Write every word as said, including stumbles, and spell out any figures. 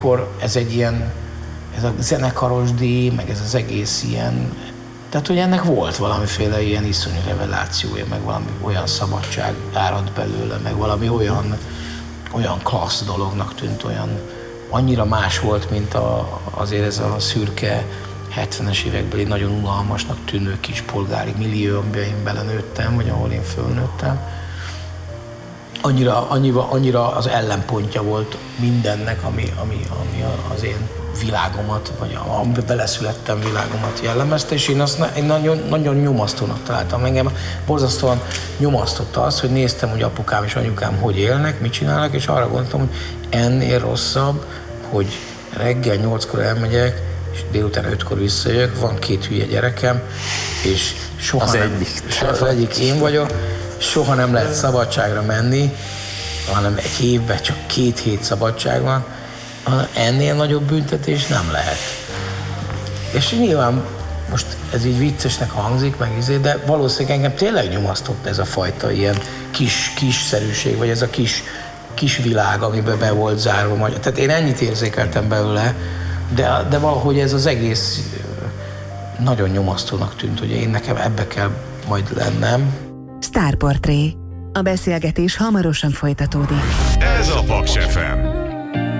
Akkor ez egy ilyen, ez a zenekaros díj, meg ez az egész ilyen, tehát hogy ennek volt valamiféle ilyen iszonyú revelációja, meg valami olyan szabadság árad belőle, meg valami olyan, olyan klassz dolognak tűnt, olyan annyira más volt, mint a, azért ez a szürke hetvenes évekbeli nagyon unalmasnak tűnő kis polgári millió, amiben én belenőttem, vagy ahol én fölnőttem. Annyira, annyira, annyira az ellenpontja volt mindennek, ami, ami, ami az én világomat, vagy amiben beleszülettem világomat jellemezte, és én azt én nagyon, nagyon nyomasztónak találtam. Engem borzasztóan nyomasztotta az, hogy néztem, hogy apukám és anyukám hogy élnek, mit csinálnak, és arra gondoltam, hogy ennél rosszabb, hogy reggel nyolckor elmegyek, és délután ötkor visszajövök, van két hülye gyerekem, és soha az nem, egyik. Az egyik én vagyok, soha nem lehet szabadságra menni, hanem egy évben csak két hét szabadság van, ennél nagyobb büntetés nem lehet. És nyilván most ez így viccesnek hangzik, meg izé, de valószínűleg engem tényleg nyomasztott ez a fajta ilyen kis, kisszerűség, vagy ez a kis, kis világ, amiben be volt zárva. Tehát én ennyit érzékeltem belőle, de, de valahogy ez az egész nagyon nyomasztónak tűnt, hogy én nekem ebbe kell majd lennem. Sztárportré. A beszélgetés hamarosan folytatódik. Ez a Paks ef em.